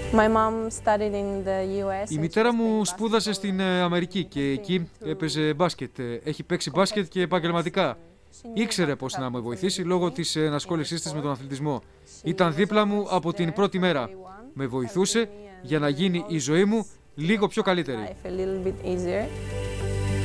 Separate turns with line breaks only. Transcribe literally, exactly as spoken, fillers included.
Η μητέρα μου σπούδασε στην Αμερική και εκεί έπαιζε μπάσκετ. Έχει παίξει μπάσκετ και επαγγελματικά. Ήξερε πώς να με βοηθήσει λόγω της ενασχόλησής της με τον αθλητισμό. Ήταν δίπλα μου από την πρώτη μέρα. Με βοηθούσε για να γίνει η ζωή μου λίγο πιο καλύτερη.